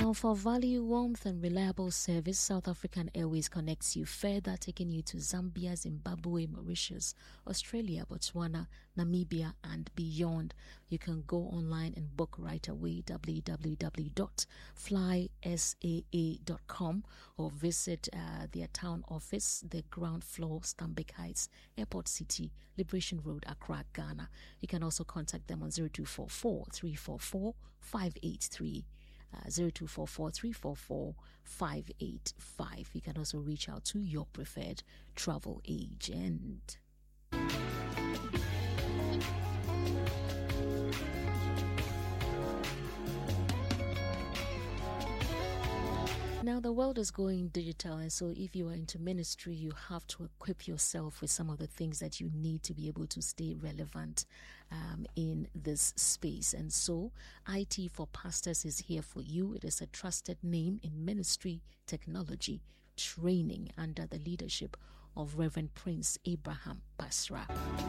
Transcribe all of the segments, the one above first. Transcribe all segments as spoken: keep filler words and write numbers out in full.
Now, for value, warmth, and reliable service, South African Airways connects you further, taking you to Zambia, Zimbabwe, Mauritius, Australia, Botswana, Namibia, and beyond. You can go online and book right away, w w w dot fly s a a dot com, or visit uh, their town office, the ground floor, Stanbic Heights, Airport City, Liberation Road, Accra, Ghana. You can also contact them on zero two four four, three four four, five eight three. Uh, zero two four four, three four four, five eight five. You can also reach out to your preferred travel agent. Now, the world is going digital, and so if you are into ministry, you have to equip yourself with some of the things that you need to be able to stay relevant um, in this space. And so, I T for Pastors is here for you. It is a trusted name in ministry technology training under the leadership of Reverend Prince Abraham Basra.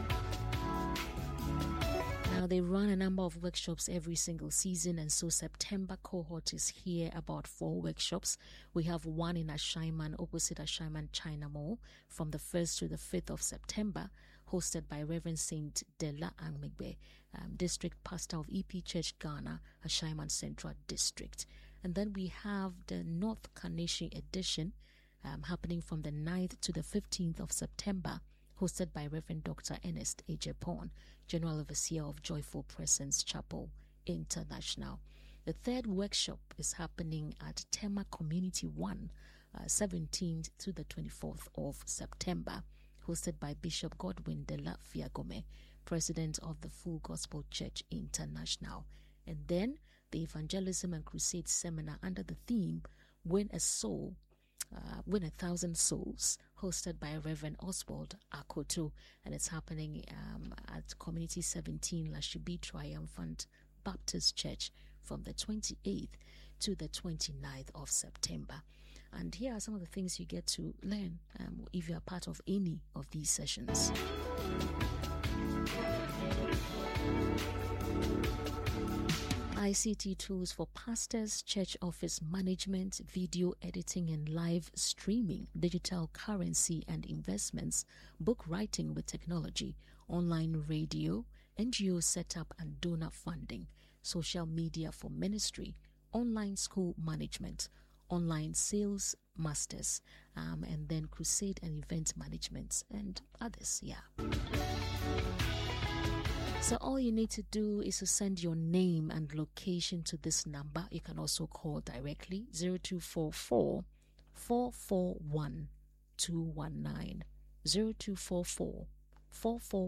Now, they run a number of workshops every single season, and so September cohort is here, about four workshops. We have one in Ashaiman, opposite Ashaiman China Mall, from the first to the fifth of September, hosted by Reverend Saint Dela Angmegbe, um, District Pastor of E P Church Ghana, Ashaiman Central District. And then we have the North Carnation edition um, happening from the ninth to the fifteenth of September, hosted by Reverend Doctor Ernest Ejepon, General Overseer of Joyful Presence Chapel International. The third workshop is happening at Tema Community one, uh, seventeenth to the twenty-fourth of September, hosted by Bishop Godwin de la Fiagome, President of the Full Gospel Church International. And then the Evangelism and Crusade Seminar under the theme Win a Soul, Uh, Win a Thousand Souls, hosted by Reverend Oswald Akoto, and it's happening um, at Community seventeen Lashibi Triumphant Baptist Church from the twenty-eighth to the twenty-ninth of September. And here are some of the things you get to learn um, if you are part of any of these sessions. I C T tools for pastors, church office management, video editing and live streaming, digital currency and investments, book writing with technology, online radio, N G O setup and donor funding, social media for ministry, online school management, online sales masters, um, and then crusade and event management and others. Yeah. So all you need to do is to send your name and location to this number. You can also call directly zero two four four, four four one, two one nine, zero two four four, four four